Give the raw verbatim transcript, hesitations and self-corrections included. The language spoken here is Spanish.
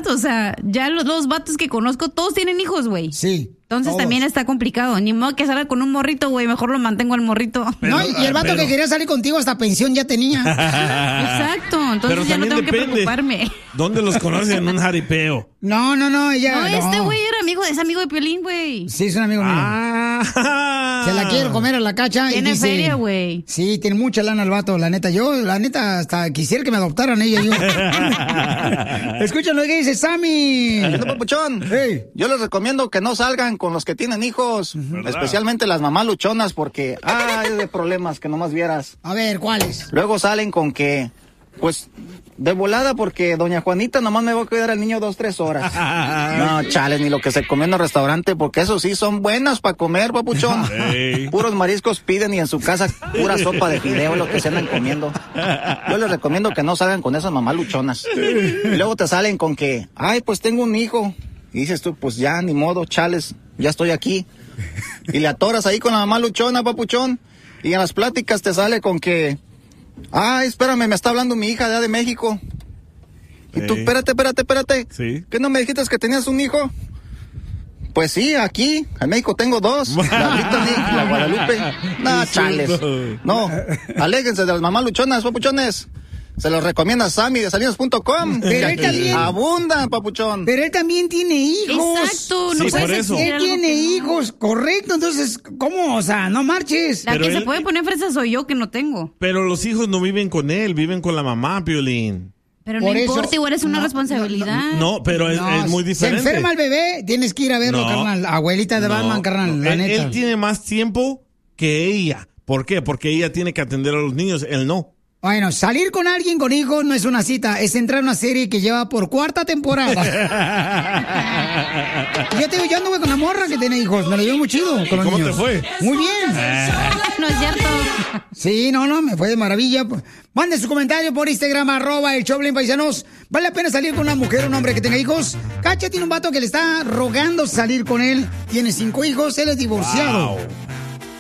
vato, o sea, ya los dos vatos que conozco, todos tienen hijos, güey. Sí. Entonces todos. también está complicado. Ni modo que salga con un morrito, güey. Mejor lo mantengo al morrito. Pero, no, y el vato pero... que quería salir contigo hasta pensión ya tenía. Exacto. Entonces pero ya no tengo depende. que preocuparme. ¿Dónde los conocen en un jaripeo? No, no, no, ella. No, no. este güey era amigo, es amigo de Piolín, güey. Sí, es un amigo mío. Ah. Se la quiere comer a la cacha. Tiene y dice, feria, güey. Sí, tiene mucha lana el vato, la neta. Yo, la neta, hasta quisiera que me adoptaran ella y yo. Escuchen lo que dice Sammy. ¿Qué papuchón? Hey. Yo les recomiendo que no salgan con los que tienen hijos, ¿verdad? Especialmente las mamás luchonas, porque hay de problemas que nomás vieras. A ver, ¿cuáles? Luego salen con que, pues, de volada, porque doña Juanita nomás me va a cuidar al niño dos, tres horas. No, chale, ni lo que se comió en el restaurante, porque eso sí son buenas para comer, papuchón. Hey. Puros mariscos piden y en su casa pura sopa de fideo, lo que se andan comiendo. Yo les recomiendo que no salgan con esas mamás luchonas. Y luego te salen con que, ay, pues tengo un hijo. Y dices tú, pues ya, ni modo, chales, ya estoy aquí. Y le atoras ahí con la mamá luchona, papuchón. Y en las pláticas te sale con que, ay, espérame, me está hablando mi hija de allá de México. Y tú, espérate, espérate, espérate. ¿Sí? ¿Qué no me dijiste que tenías un hijo? Pues sí, aquí, en México tengo dos. La Brittany y la Guadalupe. No, chales. No, aléguense de las mamás luchonas, papuchones. Se los recomienda Sammy de salinas punto com. Pero él también abunda, papuchón. Pero él también tiene hijos. Exacto, no sí, puedes por eso. decir Él algo tiene que no. hijos, correcto. Entonces, ¿cómo? O sea, no marches. La Pero que él- se puede poner fresa soy yo, que no tengo. Pero los hijos no viven con él, viven con la mamá, Piolín. Pero Por no eso- importa, igual es una no, responsabilidad. No, pero es, No, es muy diferente. Se enferma el bebé, tienes que ir a verlo, No. carnal. Abuelita de No, Batman, carnal, no. la él, neta. él tiene más tiempo que ella. ¿Por qué? Porque ella tiene que atender a los niños, él no. Bueno, salir con alguien con hijos no es una cita, es entrar a una serie que lleva por cuarta temporada. Y yo te digo, yo anduve con la morra que tiene hijos, me lo llevo muy chido con los ¿Cómo niños. te fue? Muy bien. No es cierto. Sí, no, no, me fue de maravilla. Mande su comentario por Instagram, arroba el Choplin Paisanos. ¿Vale la pena salir con una mujer o un hombre que tenga hijos? Cacha tiene un vato que le está rogando salir con él. Tiene cinco hijos, él es divorciado. Wow.